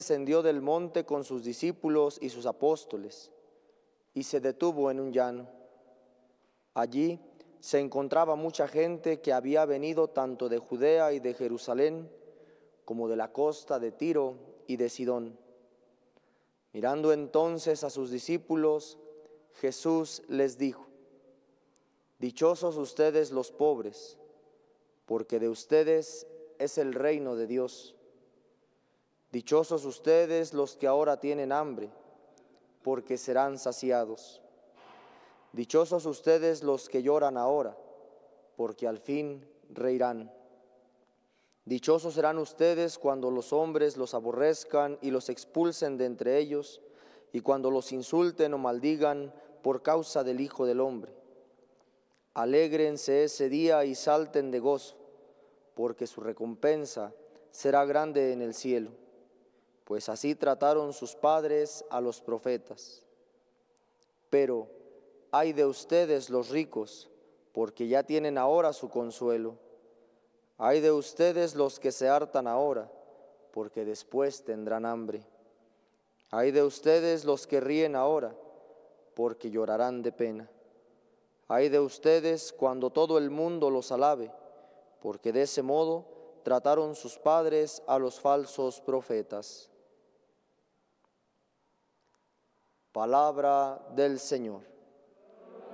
descendió del monte con sus discípulos y sus apóstoles, y se detuvo en un llano. Allí se encontraba mucha gente que había venido tanto de Judea y de Jerusalén, como de la costa de Tiro y de Sidón. Mirando entonces a sus discípulos, Jesús les dijo: Dichosos ustedes los pobres, porque de ustedes es el reino de Dios. Dichosos ustedes los que ahora tienen hambre, porque serán saciados. Dichosos ustedes los que lloran ahora, porque al fin reirán. Dichosos serán ustedes cuando los hombres los aborrezcan y los expulsen de entre ellos, y cuando los insulten o maldigan por causa del Hijo del Hombre. Alégrense ese día y salten de gozo, porque su recompensa será grande en el cielo, pues así trataron sus padres a los profetas. Pero ay de ustedes los ricos, porque ya tienen ahora su consuelo. Ay de ustedes los que se hartan ahora, porque después tendrán hambre. Ay de ustedes los que ríen ahora, porque llorarán de pena. Ay de ustedes cuando todo el mundo los alabe, porque de ese modo trataron sus padres a los falsos profetas. Palabra del Señor.